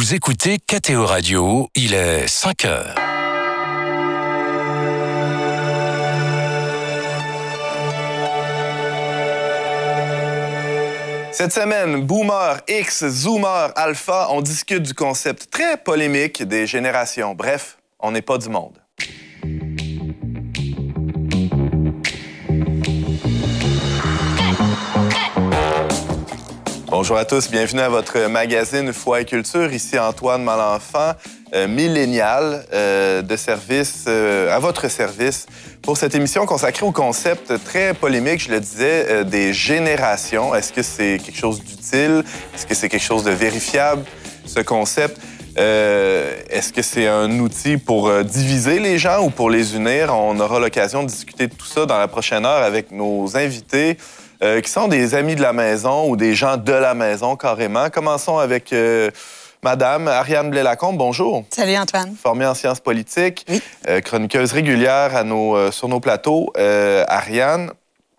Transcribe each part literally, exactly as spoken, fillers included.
Vous écoutez K T O Radio, il est cinq heures. Cette semaine, Boomer, X, Zoomer, Alpha, on discute du concept très polémique des générations. Bref, on n'est pas du monde. Bonjour à tous, bienvenue à votre magazine Foi et Culture. Ici Antoine Malenfant, euh, millénial euh, de service, euh, à votre service pour cette émission consacrée au concept très polémique, je le disais, euh, des générations. Est-ce que c'est quelque chose d'utile? Est-ce que c'est quelque chose de vérifiable, ce concept? Euh, est-ce que c'est un outil pour euh, diviser les gens ou pour les unir? On aura l'occasion de discuter de tout ça dans la prochaine heure avec nos invités. Euh, qui sont des amis de la maison ou des gens de la maison, carrément. Commençons avec euh, Madame Ariane Blais-Lacombe. Bonjour. Salut, Antoine. Formée en sciences politiques, oui. euh, chroniqueuse régulière à nos, euh, sur nos plateaux. Euh, Ariane,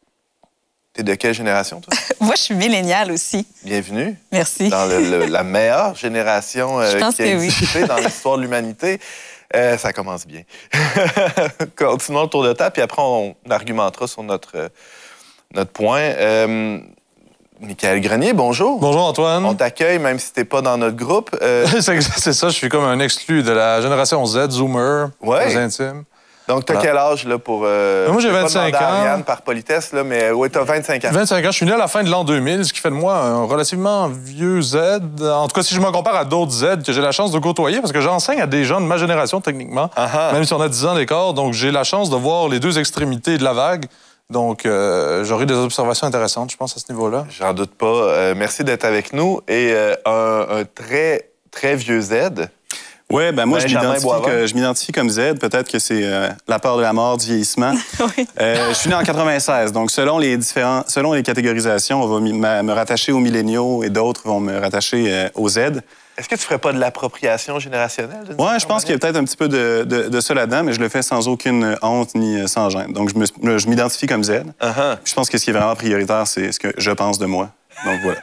t'es de quelle génération, toi? Moi, je suis milléniale aussi. Bienvenue. Merci. Dans le, le, la meilleure génération euh, qui a existé oui. dans l'histoire de l'humanité. Euh, ça commence bien. Continuons le tour de table, puis après, on argumentera sur notre... Euh, Notre point. Euh, Michael Grenier, bonjour. Bonjour, Antoine. On t'accueille, même si t'es pas dans notre groupe. Euh... c'est, c'est ça, je suis comme un exclu de la génération Z, Zoomer, ouais. aux intimes. Donc, t'as voilà. quel âge, là, pour... Euh... Moi, j'ai vingt-cinq ans. Ariane, par politesse, là, mais oui, t'as vingt-cinq ans. vingt-cinq ans. Je suis né à la fin de l'an deux mille, ce qui fait de moi un relativement vieux Z. En tout cas, si je me compare à d'autres Z que j'ai la chance de côtoyer, parce que j'enseigne à des gens de ma génération, techniquement, uh-huh. même si on a dix ans d'écart. Donc, j'ai la chance de voir les deux extrémités de la vague. Donc, euh, j'aurai des observations intéressantes, je pense, à ce niveau-là. J'en doute pas. Euh, merci d'être avec nous. Et euh, un, un très, très vieux Z. Oui, ben moi, je m'identifie, que, je m'identifie comme Z. Peut-être que c'est euh, la peur de la mort, du vieillissement. oui. euh, je suis né en quatre-vingt-seize. Donc, selon les, différents, selon les catégorisations, on va m- me rattacher aux milléniaux et d'autres vont me rattacher euh, aux Z. Est-ce que tu ferais pas de l'appropriation générationnelle? Oui, je pense qu'il y a peut-être un petit peu de, de, de ça là-dedans, mais je le fais sans aucune honte ni sans gêne. Donc, je, me, je m'identifie comme Z. Uh-huh. Je pense que ce qui est vraiment prioritaire, c'est ce que je pense de moi. Donc, voilà.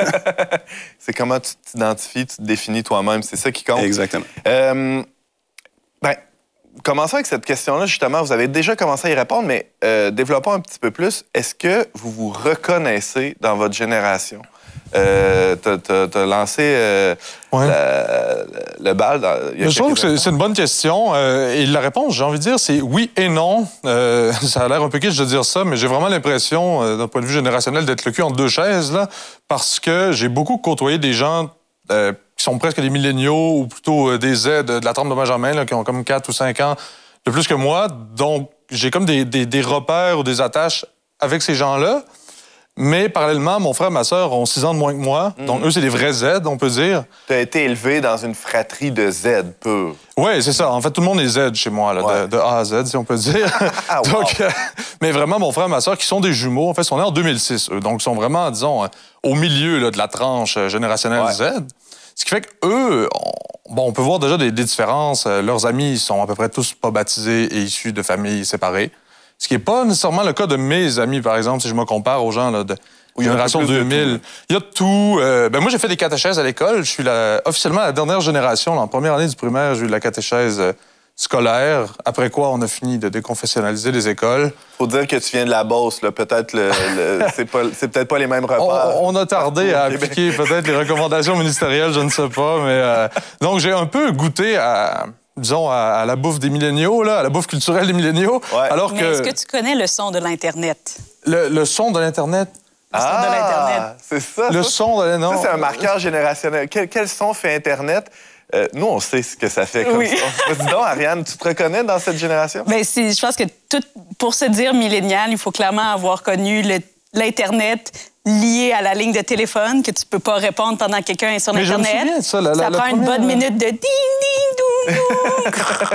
C'est comment tu t'identifies, tu te définis toi-même. C'est ça qui compte. Exactement. Euh, ben, commençons avec cette question-là, justement. Vous avez déjà commencé à y répondre, mais euh, développons un petit peu plus. Est-ce que vous vous reconnaissez dans votre génération? Euh, t'as, t'as, t'as lancé euh, ouais. la, le bal. Dans, il y a je trouve que c'est, c'est une bonne question. Euh, et la réponse, j'ai envie de dire, c'est oui et non. Euh, ça a l'air un peu kitsch de dire ça, mais j'ai vraiment l'impression, euh, d'un point de vue générationnel, d'être le cul entre deux chaises, là, parce que j'ai beaucoup côtoyé des gens euh, qui sont presque des milléniaux ou plutôt euh, des Z de la trempe de Benjamin, là, qui ont comme quatre ou cinq ans de plus que moi. Donc, j'ai comme des, des, des repères ou des attaches avec ces gens-là. Mais parallèlement, mon frère et ma sœur ont six ans de moins que moi. Mm-hmm. Donc, eux, c'est des vrais Z, on peut dire. Tu as été élevé dans une fratrie de Z pur. Oui, c'est ça. En fait, tout le monde est Z chez moi, là, ouais. de, de A à Z, si on peut dire. ah, wow. Donc, euh, mais vraiment, mon frère et ma sœur, qui sont des jumeaux, en fait, sont nés en deux mille six, eux. Donc, ils sont vraiment, disons, euh, au milieu là, de la tranche générationnelle ouais. Z. Ce qui fait qu'eux, on, bon, on peut voir déjà des, des différences. Euh, leurs amis sont à peu près tous pas baptisés et issus de familles séparées. Ce qui n'est pas nécessairement le cas de mes amis, par exemple, si je me compare aux gens là, de oui, génération deux mille. Il y a tout. Euh, ben moi, j'ai fait des catéchèses à l'école. Je suis la, officiellement la dernière génération. Là, en première année du primaire, j'ai eu de la catéchèse euh, scolaire. Après quoi, on a fini de déconfessionnaliser les écoles. Faut dire que tu viens de la Beauce, là. Peut-être le, le c'est, pas, c'est peut-être pas les mêmes repères. On, on a tardé à appliquer peut-être les recommandations ministérielles, je ne sais pas. Mais euh, donc, j'ai un peu goûté à... disons, à, à la bouffe des milléniaux, là, à la bouffe culturelle des milléniaux. Ouais. Alors Mais que... est-ce que tu connais le son de l'Internet? Le, le son de l'Internet? Le son ah, de l'Internet. C'est ça. Le ça, son de l'Internet. Ça, c'est un marqueur générationnel. Quel, quel son fait Internet? Euh, nous, on sait ce que ça fait comme oui. son. Dis donc, Ariane, tu te reconnais dans cette génération? Bien, c'est, je pense que tout, pour se dire millénial, il faut clairement avoir connu le, l'Internet lié à la ligne de téléphone, que tu peux pas répondre pendant que quelqu'un est sur Mais l'Internet. Je me souviens de ça, la, ça la, prend la une première... bonne minute de ding, ding, doum, doum.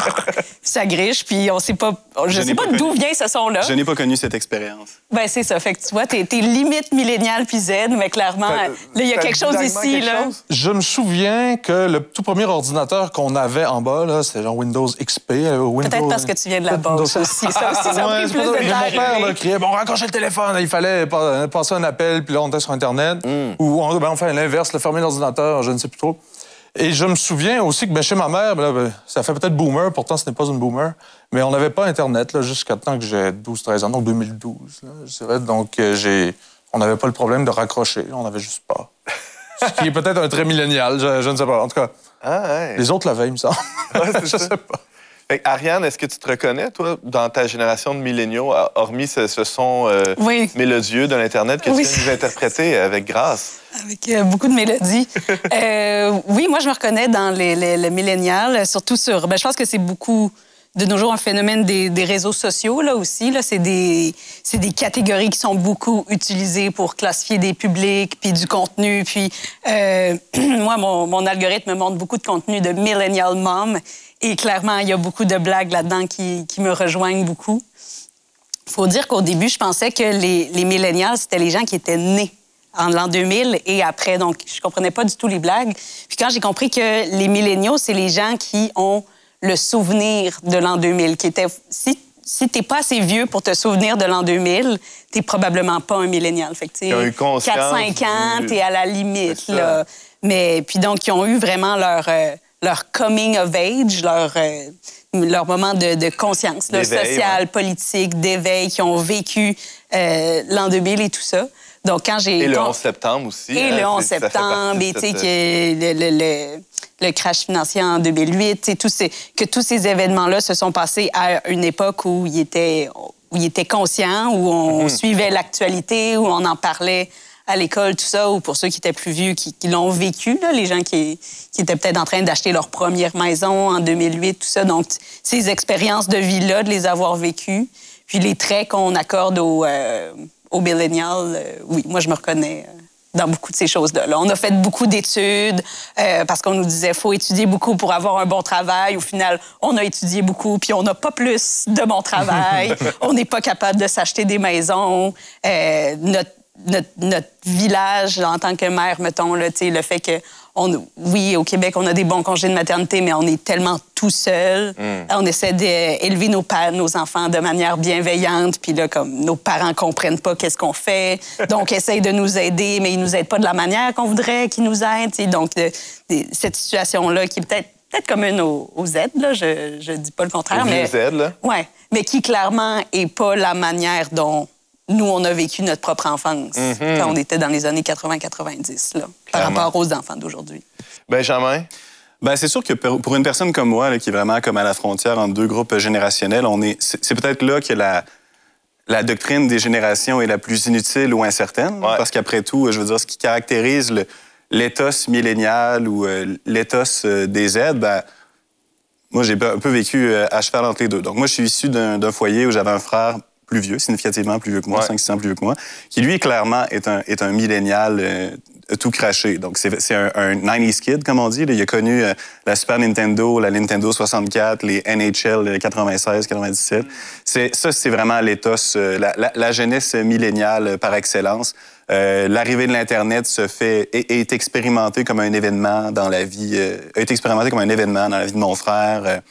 Ça griche, puis on sait pas... Je, je sais pas, pas d'où vient ce son-là. Je n'ai pas connu cette expérience. Ben c'est ça. Fait que tu vois, t'es, t'es limite millénial puis Z, mais clairement, ça, là, il y a quelque chose ici, quelque là. Chose? Je me souviens que le tout premier ordinateur qu'on avait en bas, là, c'était genre Windows X P. Windows... Peut-être parce que tu viens de la Beauce aussi. Ça aussi, ça a pris plus de temps. Mon père là, criait, bon, raccrochez le téléphone. Il fallait passer un appel, puis là, on était sur Internet. Mm. Ou on, ben, on fait l'inverse, le fermer l'ordinateur, je ne sais plus trop. Et je me souviens aussi que ben, chez ma mère, ben, ben, ça fait peut-être boomer, pourtant ce n'est pas une boomer, mais on n'avait pas Internet là, jusqu'à temps que j'ai douze treize ans, donc deux mille douze, là, je dirais. Donc, euh, j'ai... on n'avait pas le problème de raccrocher, on n'avait juste pas. Ce qui est peut-être un trait millénial, je, je ne sais pas. En tout cas, ah, ouais. Les autres l'avaient, il me semble. Ouais, c'est je ça. sais pas. Fait, Ariane, est-ce que tu te reconnais, toi, dans ta génération de milléniaux, hormis ce, ce son euh, oui. mélodieux de l'Internet que oui. tu viens nous interpréter avec grâce? Avec euh, beaucoup de mélodies. euh, oui, moi, je me reconnais dans les, les, les millénials, surtout sur... Ben, je pense que c'est beaucoup, de nos jours, un phénomène des, des réseaux sociaux, là, aussi. Là. C'est des, c'est des catégories qui sont beaucoup utilisées pour classifier des publics, puis du contenu. Puis, euh, moi, mon, mon algorithme me montre beaucoup de contenu de Millennial Mom. Et clairement, il y a beaucoup de blagues là-dedans qui, qui me rejoignent beaucoup. Il faut dire qu'au début, je pensais que les, les millénials, c'était les gens qui étaient nés en l'an deux mille et après. Donc, je comprenais pas du tout les blagues. Puis quand j'ai compris que les milléniaux, c'est les gens qui ont le souvenir de l'an deux mille, qui était... Si, si t'es pas assez vieux pour te souvenir de l'an deux mille, t'es probablement pas un millénial. Fait que, tu sais, quatre cinq ans, du... t'es à la limite, là. Mais, puis donc, ils ont eu vraiment leur... Euh, leur coming of age, leur, euh, leur moment de, de conscience là, sociale, ouais. politique, d'éveil, qui ont vécu euh, l'an deux mille et tout ça. Donc, quand j'ai... Et le onze septembre aussi. Et hein, le onze septembre, et tu sais, que le, le, le, le crash financier en deux mille huit, tous ces, que tous ces événements-là se sont passés à une époque où ils étaient, où ils étaient conscients, où on mm-hmm. suivait l'actualité, où on en parlait à l'école, tout ça, ou pour ceux qui étaient plus vieux, qui, qui l'ont vécu, là, les gens qui, qui étaient peut-être en train d'acheter leur première maison en deux mille huit, tout ça. Donc, ces expériences de vie-là, de les avoir vécues, puis les traits qu'on accorde aux, euh, aux millennials, euh, oui, moi, je me reconnais euh, dans beaucoup de ces choses-là. Là. On a fait beaucoup d'études euh, parce qu'on nous disait faut étudier beaucoup pour avoir un bon travail. Au final, on a étudié beaucoup, puis on n'a pas plus de bon travail. On n'est pas capable de s'acheter des maisons. Euh, notre Notre, notre village, en tant que mère, mettons, là, le fait que, on, oui, au Québec, on a des bons congés de maternité, mais on est tellement tout seul. Mm. On essaie d'élever nos, nos enfants de manière bienveillante, puis là, comme nos parents comprennent pas qu'est-ce qu'on fait, donc essayent de nous aider, mais ils nous aident pas de la manière qu'on voudrait qu'ils nous aident. T'sais. Donc, de, de, cette situation-là, qui est peut-être peut-être commune aux, aux Z, là, je, je dis pas le contraire, aux mais... Z, là? Ouais, mais qui, clairement, est pas la manière dont... Nous, on a vécu notre propre enfance mm-hmm. quand on était dans les années quatre-vingts quatre-vingt-dix, là, par rapport aux enfants d'aujourd'hui. Benjamin? Ben, c'est sûr que pour une personne comme moi, là, qui est vraiment comme à la frontière entre deux groupes générationnels, on est, c'est, c'est peut-être là que la, la doctrine des générations est la plus inutile ou incertaine. Ouais. Parce qu'après tout, je veux dire, ce qui caractérise le, l'éthos millénial ou euh, l'éthos euh, des Z, ben, moi, j'ai un peu vécu euh, à cheval entre les deux. Donc, moi, je suis issu d'un, d'un foyer où j'avais un frère plus vieux, significativement plus vieux que moi, ouais. cinq six ans plus vieux que moi, qui, lui, clairement, est un, est un millénial euh, tout craché. Donc, c'est, c'est un, un nineties kid, comme on dit. Là. Il a connu euh, la Super Nintendo, la Nintendo soixante-quatre, les N H L quatre-vingt-seize quatre-vingt-dix-sept. C'est, ça, c'est vraiment l'éthos, euh, la, la, la jeunesse milléniale euh, par excellence. Euh, l'arrivée de l'Internet se fait, est, est expérimentée comme un événement dans la vie, euh, est expérimentée comme un événement dans la vie de mon frère. Euh,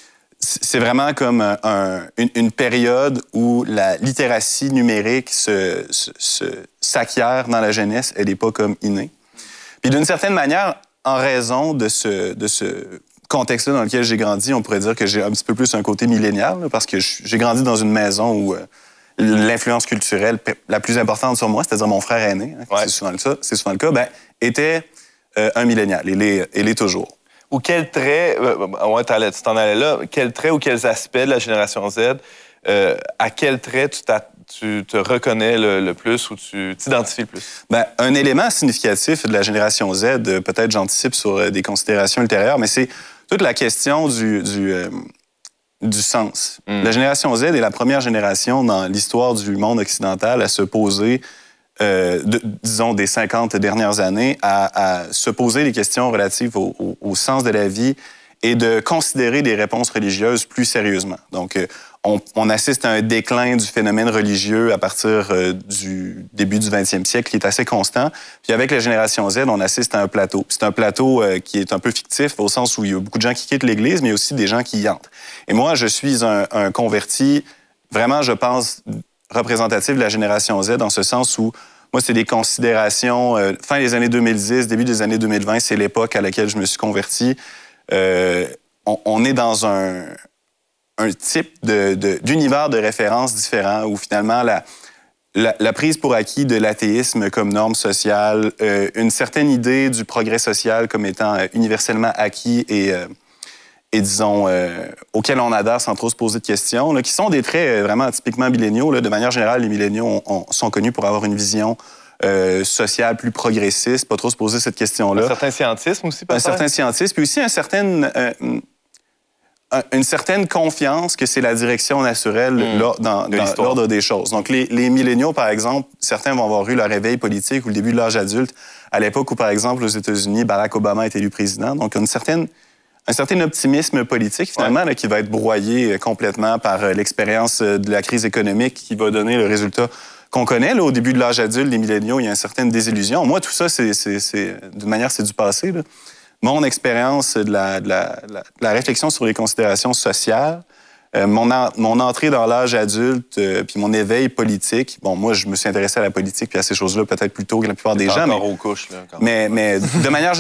C'est vraiment comme un, un, une, une période où la littératie numérique se, se, se, s'acquiert dans la jeunesse. Elle n'est pas comme innée. Puis d'une certaine manière, en raison de ce, de ce contexte-là dans lequel j'ai grandi, on pourrait dire que j'ai un petit peu plus un côté millénial, là, parce que j'ai grandi dans une maison où euh, l'influence culturelle la plus importante sur moi, c'est-à-dire mon frère aîné, hein, ouais. c'est, souvent le, c'est souvent le cas, ben, était euh, un millénial. Il est, il est toujours. Ou quels traits, euh, ouais, tu t'en allais là, quels traits ou quels aspects de la génération Z, euh, à quels traits tu, tu te reconnais le, le plus ou tu t'identifies le plus? Bien, un élément significatif de la génération Z, euh, peut-être j'anticipe sur euh, des considérations ultérieures, mais c'est toute la question du, du, euh, du sens. Mm. La génération Z est la première génération dans l'histoire du monde occidental à se poser Euh, de, disons, des cinquante dernières années, à, à se poser des questions relatives au, au, au sens de la vie et de considérer des réponses religieuses plus sérieusement. Donc, euh, on, on assiste à un déclin du phénomène religieux à partir euh, du début du vingtième siècle qui est assez constant. Puis avec la génération Z, on assiste à un plateau. C'est un plateau euh, qui est un peu fictif au sens où il y a beaucoup de gens qui quittent l'Église, mais aussi des gens qui y entrent. Et moi, je suis un, un converti, vraiment, je pense, représentatif de la génération Z, dans ce sens où moi, c'est des considérations. Euh, fin des années deux mille dix, début des années deux mille vingt, c'est l'époque à laquelle je me suis converti. Euh, on, on est dans un, un type de, de, d'univers de référence différent où finalement la, la, la prise pour acquis de l'athéisme comme norme sociale, euh, une certaine idée du progrès social comme étant euh, universellement acquis et, euh, et disons, euh, auquel on adhère sans trop se poser de questions, là, qui sont des traits euh, vraiment typiquement milléniaux. Là. De manière générale, les milléniaux on, on, sont connus pour avoir une vision euh, sociale plus progressiste, pas trop se poser cette question-là. Un certain scientisme aussi, peut-être? Un certain scientisme, puis aussi un certain... Euh, une certaine confiance que c'est la direction naturelle mmh. là, dans, dans l'ordre des choses. Donc, les, les milléniaux, par exemple, certains vont avoir eu leur réveil politique ou le début de l'âge adulte à l'époque où, par exemple, aux États-Unis, Barack Obama est élu président. Donc, une certaine, un certain optimisme politique, finalement, ouais. là, qui va être broyé complètement par l'expérience de la crise économique qui va donner le résultat qu'on connaît. Là, au début de l'âge adulte, les milléniaux, il y a une certaine désillusion. Moi, tout ça, c'est, c'est, c'est, d'une manière, c'est du passé, là. Mon expérience de la, de, la, de la réflexion sur les considérations sociales, euh, mon, en, mon entrée dans l'âge adulte, euh, puis mon éveil politique. Bon, moi, je me suis intéressé à la politique puis à ces choses-là peut-être plus tôt que la plupart des gens. Encore mais, aux couches, là. Mais, mais de manière